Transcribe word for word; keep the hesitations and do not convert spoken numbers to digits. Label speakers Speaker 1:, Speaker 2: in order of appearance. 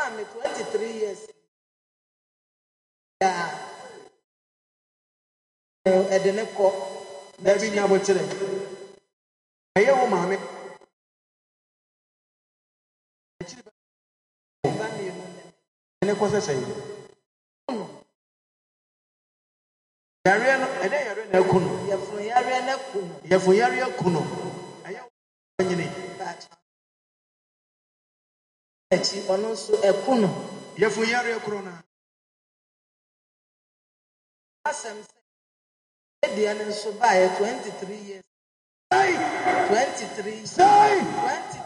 Speaker 1: me twenty-three years. Yeah. I didn't call.
Speaker 2: Never never tell it. I am mammy. And it was a say. Yarian, and I are in a kuno.
Speaker 1: Yarian Kuno.
Speaker 2: Yafuyaria kuno. I am
Speaker 1: also a kuno.
Speaker 2: Yafuyaria corona.
Speaker 1: Awesome. And so by twenty-three years. twenty-three. twenty-three.